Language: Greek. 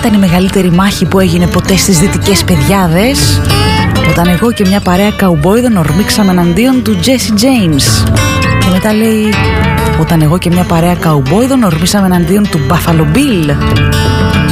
ήταν η μεγαλύτερη μάχη που έγινε ποτέ στις δυτικές πεδιάδες? Όταν εγώ και μια παρέα καουμπόιδων ορμήξαμε εναντίον του Jesse James. Και μετά λέει, όταν εγώ και μια παρέα καουμπόιδων ορμήσαμε εναντίον του Buffalo Bill.